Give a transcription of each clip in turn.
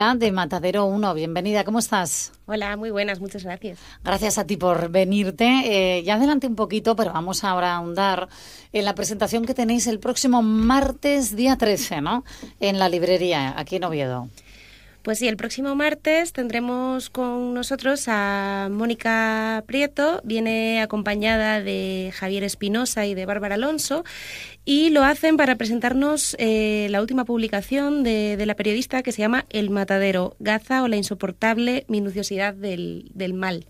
De Matadero 1. Bienvenida, ¿cómo estás? Hola, muy buenas, muchas gracias. Gracias a ti por venirte. Ya adelante un poquito, pero vamos ahora a ahondar en la presentación que tenéis el próximo martes, día 13, ¿no? En la librería, aquí en Oviedo. Pues sí, el próximo martes tendremos con nosotros a Mónica Prieto, viene acompañada de Javier Espinosa y de Bárbara Alonso, y lo hacen para presentarnos la última publicación de la periodista, que se llama El Matadero, Gaza o la insoportable minuciosidad del mal.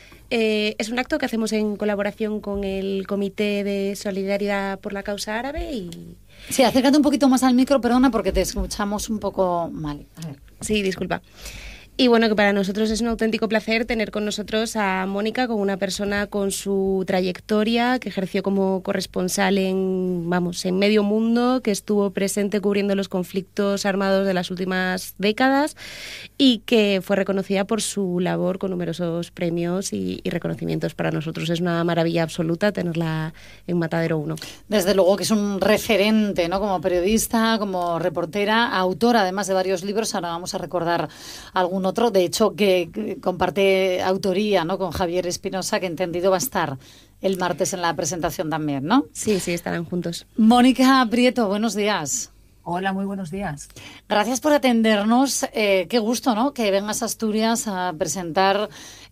Es un acto que hacemos en colaboración con el Comité de Solidaridad por la Causa Árabe y... Sí, acércate un poquito más al micro, perdona, porque te escuchamos un poco mal. A ver. Sí, disculpa. Y bueno, que para nosotros es un auténtico placer tener con nosotros a Mónica, como una persona con su trayectoria, que ejerció como corresponsal en medio mundo, que estuvo presente cubriendo los conflictos armados de las últimas décadas y que fue reconocida por su labor con numerosos premios y reconocimientos. Para nosotros es una maravilla absoluta tenerla en Matadero 1. Desde luego que es un referente, ¿no? Como periodista, como reportera, autora además de varios libros. Ahora vamos a recordar algún otro, de hecho, que comparte autoría, ¿no? Con Javier Espinosa, que entendido va a estar el martes en la presentación también, ¿no? Sí, estarán juntos. Mónica Prieto, buenos días. Hola, muy buenos días. Gracias por atendernos. Qué gusto, ¿no? Que vengas a Asturias a presentar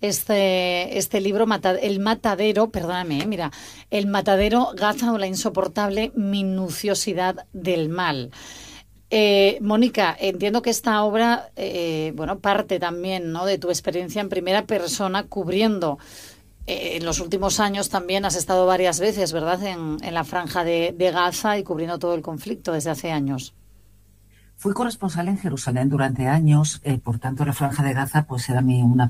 este libro, El Matadero, El Matadero, Gaza o la insoportable minuciosidad del mal. Mónica, entiendo que esta obra, parte también, ¿no? De tu experiencia en primera persona cubriendo. En los últimos años también has estado varias veces, ¿verdad?, en la franja de Gaza y cubriendo todo el conflicto desde hace años. Fui corresponsal en Jerusalén durante años, por tanto la franja de Gaza pues era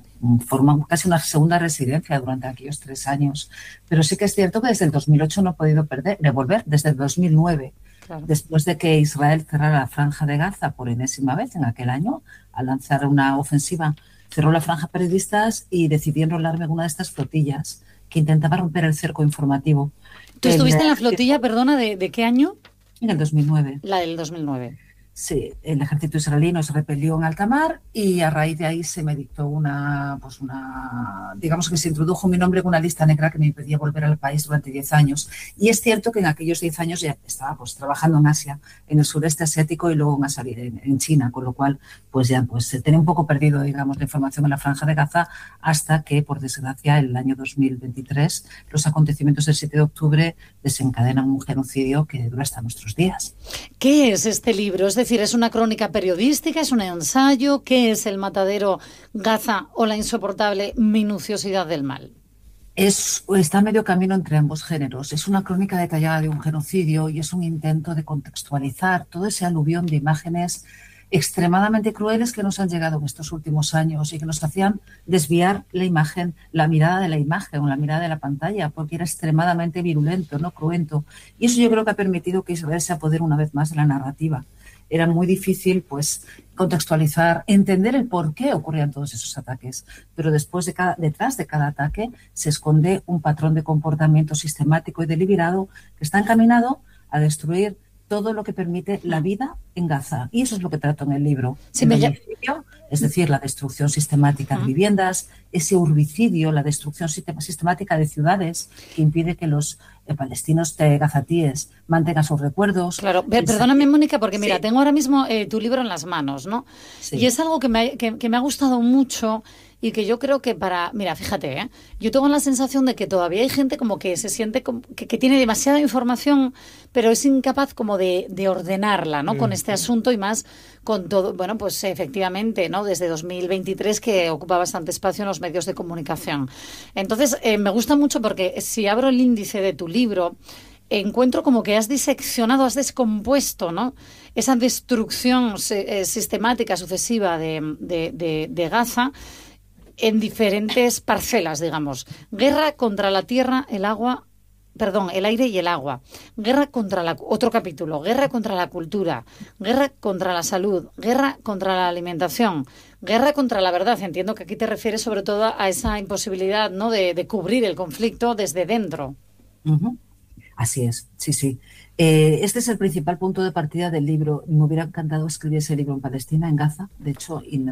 casi una segunda residencia durante aquellos 3 años. Pero sí que es cierto que desde el 2008 no he podido volver, desde el 2009. Claro. Después de que Israel cerrara la franja de Gaza por enésima vez en aquel año, al lanzar una ofensiva, cerró la franja periodistas y decidí enrolarme en una de estas flotillas que intentaba romper el cerco informativo. ¿Tú estuviste en la flotilla, perdona, de qué año? En el 2009. La del 2009. Sí, el ejército israelí nos repelió en alta mar y a raíz de ahí se me dictó digamos que se introdujo mi nombre en una lista negra que me impedía volver al país durante 10 años. Y es cierto que en aquellos 10 años ya estaba trabajando en Asia, en el sureste asiático y luego en China, con lo cual se tenía un poco perdido, digamos, la información en la franja de Gaza hasta que, por desgracia, en el año 2023 los acontecimientos del 7 de octubre desencadenan un genocidio que dura hasta nuestros días. ¿Qué es este libro? Es decir, ¿es una crónica periodística? ¿Es un ensayo? ¿Qué es El Matadero, Gaza o la insoportable minuciosidad del mal? Está a medio camino entre ambos géneros. Es una crónica detallada de un genocidio y es un intento de contextualizar todo ese aluvión de imágenes extremadamente crueles que nos han llegado en estos últimos años y que nos hacían desviar la mirada de la imagen o la mirada de la pantalla, porque era extremadamente virulento, no cruento. Y eso yo creo que ha permitido que Israel se apodere una vez más de la narrativa. Era muy difícil, contextualizar, entender el por qué ocurrían todos esos ataques. Pero detrás de cada ataque se esconde un patrón de comportamiento sistemático y deliberado que está encaminado a destruir todo lo que permite la vida en Gaza. Y eso es lo que trato en el libro. Sí, es decir, la destrucción sistemática de viviendas, ese urbicidio, la destrucción sistemática de ciudades que impide que los palestinos gazatíes mantengan sus recuerdos. Claro, perdóname, Mónica, porque mira, tengo ahora mismo tu libro en las manos, ¿no? Sí. Y es algo que me ha gustado mucho y que yo creo que mira, fíjate, yo tengo la sensación de que todavía hay gente como que se siente que tiene demasiada información, pero es incapaz como de ordenarla, ¿no? Con este asunto y más con todo, pues efectivamente, ¿no? Desde 2023 que ocupa bastante espacio en los medios de comunicación. Entonces, me gusta mucho porque si abro el índice de tu libro, encuentro como que has diseccionado, has descompuesto, ¿no? Esa destrucción sistemática, sucesiva de Gaza en diferentes parcelas, digamos. Guerra contra la tierra, el aire y el agua. Guerra contra otro capítulo, guerra contra la cultura, guerra contra la salud, guerra contra la alimentación, guerra contra la verdad. Entiendo que aquí te refieres sobre todo a esa imposibilidad, ¿no?, de cubrir el conflicto desde dentro. Uh-huh. Así es, sí, sí. Este es el principal punto de partida del libro. Me hubiera encantado escribir ese libro en Palestina, en Gaza. De hecho,